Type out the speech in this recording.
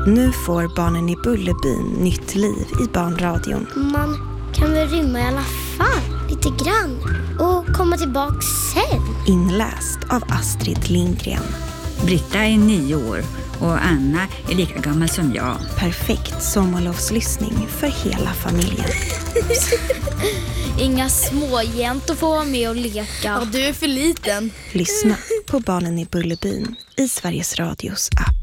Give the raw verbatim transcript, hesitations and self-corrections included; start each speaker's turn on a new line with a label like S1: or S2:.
S1: Nu får Barnen i Bullerbyn nytt liv i barnradion.
S2: Man kan väl rymma i alla fall, lite grann. Och komma tillbaka sen.
S1: Inläst av Astrid Lindgren.
S3: Britta är nio år och Anna är lika gammal som jag.
S1: Perfekt sommarlovslyssning för hela familjen.
S4: Inga småjäntor får vara med och leka.
S5: Ja, du är för liten.
S1: Lyssna på Barnen i Bullerbyn i Sveriges Radios app.